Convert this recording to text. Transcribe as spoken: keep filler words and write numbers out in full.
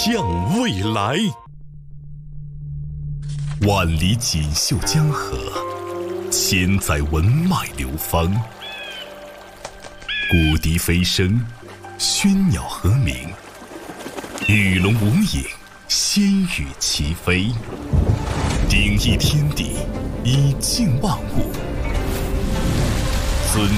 向未来。万里锦绣江河，千载文脉流芳。古笛飞声，喧鸟和鸣，鱼龙无影，仙羽齐飞。顶一天地，以静万物，